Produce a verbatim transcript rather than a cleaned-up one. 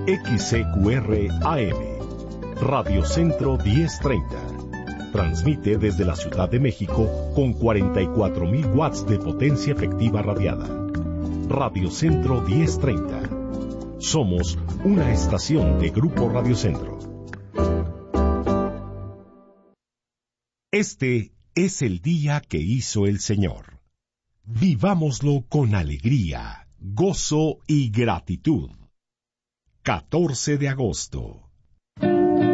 X C Q R A M, Radio Centro diez treinta. Transmite desde la Ciudad de México con cuarenta y cuatro mil watts de potencia efectiva radiada. Radio Centro diez treinta. Somos una estación de Grupo Radio Centro. Este es el día que hizo el Señor. Vivámoslo con alegría, gozo y gratitud. catorce de agosto.